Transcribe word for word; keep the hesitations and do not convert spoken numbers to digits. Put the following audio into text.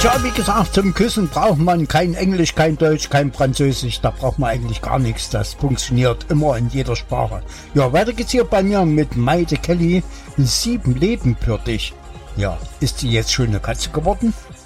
Tja, wie gesagt, zum Küssen braucht man kein Englisch, kein Deutsch, kein Französisch. Da braucht man eigentlich gar nichts. Das funktioniert immer in jeder Sprache. Ja, weiter geht's hier bei mir mit Maite Kelly. Sieben Leben für dich. Ja, ist sie jetzt schon eine Katze geworden?